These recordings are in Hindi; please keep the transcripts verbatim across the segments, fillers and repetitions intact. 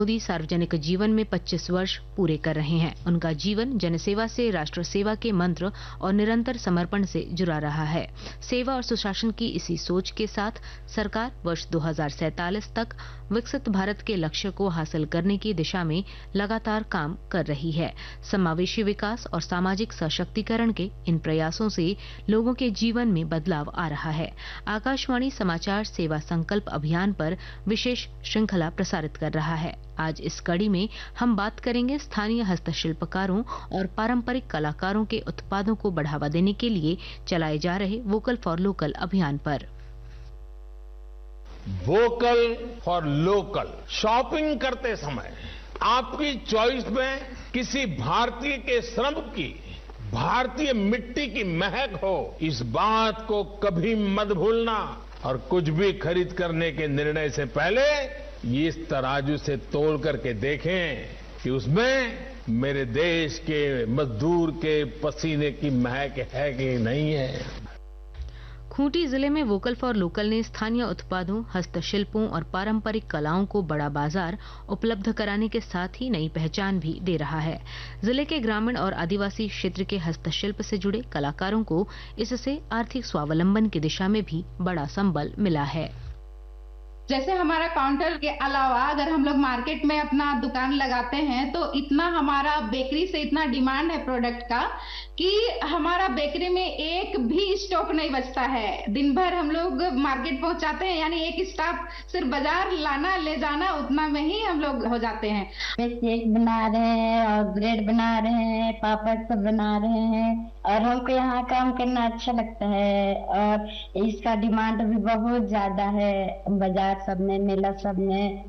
मोदी सार्वजनिक जीवन में पच्चीस वर्ष पूरे कर रहे हैं। उनका जीवन जनसेवा से राष्ट्र सेवा के मंत्र और निरंतर समर्पण से जुड़ा रहा है। सेवा और सुशासन की इसी सोच के साथ सरकार वर्ष दो हज़ार सैंतालीस तक विकसित भारत के लक्ष्य को हासिल करने की दिशा में लगातार काम कर रही है। समावेशी विकास और सामाजिक सशक्तिकरण के इन प्रयासों से लोगों के जीवन में बदलाव आ रहा है। आकाशवाणी समाचार सेवा संकल्प अभियान पर विशेष श्रृंखला प्रसारित कर रहा है। आज इस कड़ी में हम बात करेंगे स्थानीय हस्तशिल्पकारों और पारंपरिक कलाकारों के उत्पादों को बढ़ावा देने के लिए चलाए जा रहे वोकल फॉर लोकल अभियान पर। वोकल फॉर लोकल शॉपिंग करते समय आपकी चॉइस में किसी भारतीय के श्रम की, भारतीय मिट्टी की महक हो, इस बात को कभी मत भूलना। और कुछ भी खरीद करने के निर्णय से पहले ये इस तराजू से तोल करके देखें कि उसमें मेरे देश के मजदूर के पसीने की महक है कि नहीं है। खूंटी जिले में वोकल फॉर लोकल ने स्थानीय उत्पादों, हस्तशिल्पों और पारंपरिक कलाओं को बड़ा बाजार उपलब्ध कराने के साथ ही नई पहचान भी दे रहा है। जिले के ग्रामीण और आदिवासी क्षेत्र के हस्तशिल्प से जुड़े कलाकारों को इससे आर्थिक स्वावलंबन की दिशा में भी बड़ा संबल मिला है। जैसे हमारा काउंटर के अलावा अगर हम लोग मार्केट में अपना दुकान लगाते हैं तो इतना हमारा बेकरी से इतना डिमांड है प्रोडक्ट का कि हमारा बेकरी में एक भी स्टॉक नहीं बचता है। दिन भर हम लोग मार्केट पहुंचाते हैं, यानी एक स्टाफ सिर्फ बाजार लाना ले जाना उतना में ही हम लोग हो जाते हैं। केक बना रहे हैं और ब्रेड बना रहे हैं, पापड़ सब बना रहे हैं और हमको यहाँ काम करना अच्छा लगता है और इसका डिमांड भी बहुत ज्यादा है बाजार सब में, मेला सब में।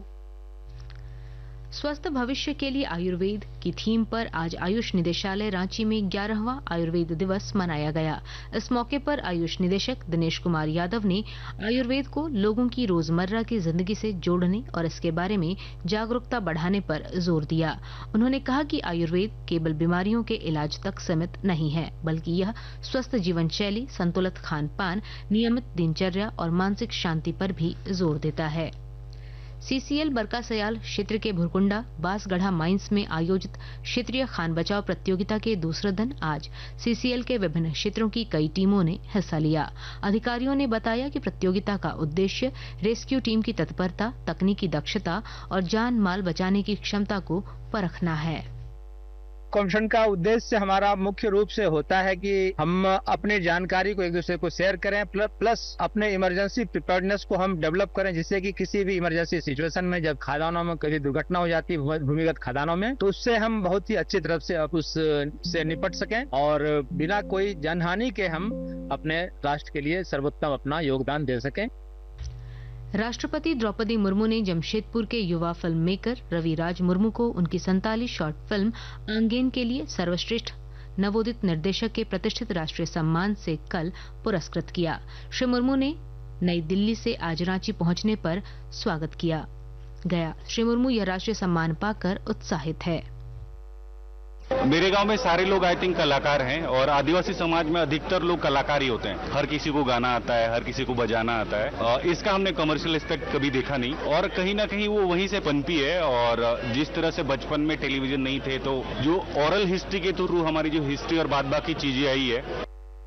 स्वस्थ भविष्य के लिए आयुर्वेद की थीम पर आज आयुष निदेशालय रांची में ग्यारहवां आयुर्वेद दिवस मनाया गया। इस मौके पर आयुष निदेशक दिनेश कुमार यादव ने आयुर्वेद को लोगों की रोजमर्रा की जिंदगी से जोड़ने और इसके बारे में जागरूकता बढ़ाने पर जोर दिया। उन्होंने कहा कि आयुर्वेद केवल बीमारियों के इलाज तक सीमित नहीं है, बल्कि यह स्वस्थ जीवन शैली, संतुलित खान पान, नियमित दिनचर्या और मानसिक शांति पर भी जोर देता है। सीसीएल बरकासयाल क्षेत्र के भुरकुंडा बांसगढ़ा माइंस में आयोजित क्षेत्रीय खान बचाव प्रतियोगिता के दूसरे दिन आज सीसीएल के विभिन्न क्षेत्रों की कई टीमों ने हिस्सा लिया। अधिकारियों ने बताया कि प्रतियोगिता का उद्देश्य रेस्क्यू टीम की तत्परता, तकनीकी दक्षता और जान माल बचाने की क्षमता को परखना है। कॉम्पिटिशन का उद्देश्य हमारा मुख्य रूप से होता है कि हम अपनी जानकारी को एक दूसरे को शेयर करें, प्लस अपने इमरजेंसी प्रिपेयर्डनेस को हम डेवलप करें, जिससे कि किसी भी इमरजेंसी सिचुएशन में जब खदानों में कभी दुर्घटना हो जाती है भूमिगत खदानों में, तो उससे हम बहुत ही अच्छी तरह से उससे निपट सकें और बिना कोई जनहानि के हम अपने राष्ट्र के लिए सर्वोत्तम अपना योगदान दे सकें। राष्ट्रपति द्रौपदी मुर्मू ने जमशेदपुर के युवा फिल्म मेकर रविराज मुर्मू को उनकी सैंतालीस शॉर्ट फिल्म आंगेन के लिए सर्वश्रेष्ठ नवोदित निर्देशक के प्रतिष्ठित राष्ट्रीय सम्मान से कल पुरस्कृत किया। श्री मुर्मू ने नई दिल्ली से आज रांची पहुंचने पर स्वागत किया गया। श्री मुर्मू यह राष्ट्रीय सम्मान पाकर उत्साहित है। मेरे गांव में सारे लोग आई थिंक कलाकार हैं और आदिवासी समाज में अधिकतर लोग कलाकार ही होते हैं। हर किसी को गाना आता है, हर किसी को बजाना आता है। इसका हमने कमर्शियल एस्पेक्ट कभी देखा नहीं और कहीं ना कहीं वो वहीं से पनपी है। और जिस तरह से बचपन में टेलीविजन नहीं थे तो जो ओरल हिस्ट्री के थ्रू हमारी जो हिस्ट्री और बाद बाकी चीजें आई है।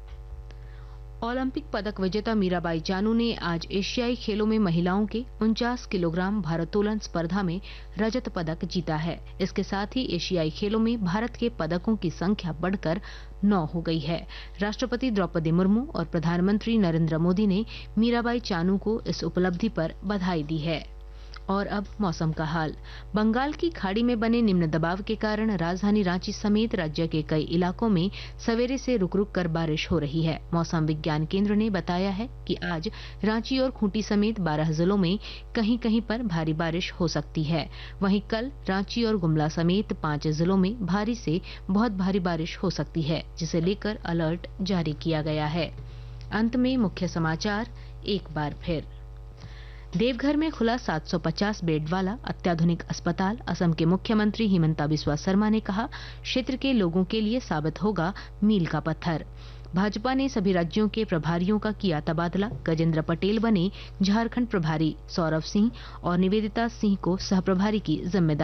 ओलंपिक पदक विजेता मीराबाई चानू ने आज एशियाई खेलों में महिलाओं के उनचास किलोग्राम भारोत्तोलन स्पर्धा में रजत पदक जीता है। इसके साथ ही एशियाई खेलों में भारत के पदकों की संख्या बढ़कर नौ हो गई है। राष्ट्रपति द्रौपदी मुर्मू और प्रधानमंत्री नरेंद्र मोदी ने मीराबाई चानू को इस उपलब्धि पर बधाई दी है। और अब मौसम का हाल। बंगाल की खाड़ी में बने निम्न दबाव के कारण राजधानी रांची समेत राज्य के कई इलाकों में सवेरे से रुक रुक कर बारिश हो रही है। मौसम विज्ञान केंद्र ने बताया है कि आज रांची और खूंटी समेत बारह जिलों में कहीं कहीं पर भारी बारिश हो सकती है। वहीं कल रांची और गुमला समेत पांच जिलों में भारी से बहुत भारी बारिश हो सकती है, जिसे लेकर अलर्ट जारी किया गया है। अंत में मुख्य समाचार एक बार फिर। देवघर में खुला सात सौ पचास बेड वाला अत्याधुनिक अस्पताल। असम के मुख्यमंत्री हिमंता बिस्वा शर्मा ने कहा, क्षेत्र के लोगों के लिए साबित होगा मील का पत्थर। भाजपा ने सभी राज्यों के प्रभारियों का किया तबादला। गजेंद्र पटेल बने झारखंड प्रभारी, सौरभ सिंह और निवेदिता सिंह को सह प्रभारी की जिम्मेदारी